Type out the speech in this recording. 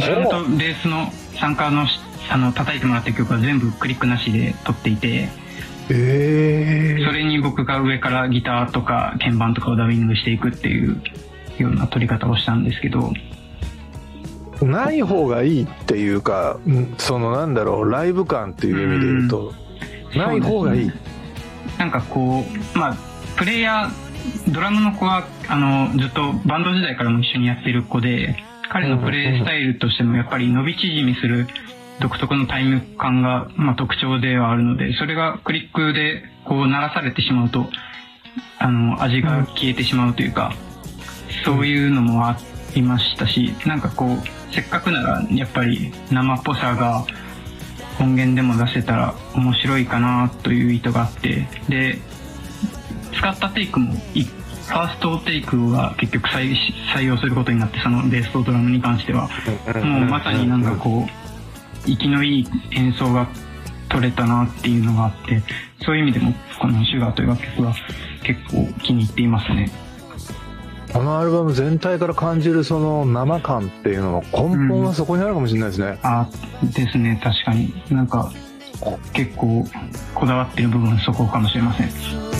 ドラムとベースの参加の叩いてもらった曲は全部クリックなしで撮っていて、それに僕が上からギターとか鍵盤とかをダビングしていくっていうような撮り方をしたんですけど、 ない方がいいっていうか、そのなんだろう、ライブ感っていう意味で言うと、ない方がいい。 なんかこう、まあプレイヤー、ドラムの子はずっとバンド時代からも一緒にやってる子で、彼のプレイスタイルとしてもやっぱり伸び縮みする独特のタイム感が、まあ、特徴ではあるので、それがクリックでこう鳴らされてしまうと味が消えてしまうというか、そういうのもありましたし、なんかこうせっかくならやっぱり生っぽさが音源でも出せたら面白いかなという意図があって、で使ったテイクもファーストテイクは結局採用することになって、そのベースとドラムに関してはもうまさになんかこう息のいい演奏が取れたなっていうのがあって、そういう意味でもこの「シュガー」という楽曲は結構気に入っていますね。 このアルバム全体から感じるその生感っていうのの根本はそこにあるかもしれないですね。 ですね、確かになんか結構こだわってる部分はそこかもしれません。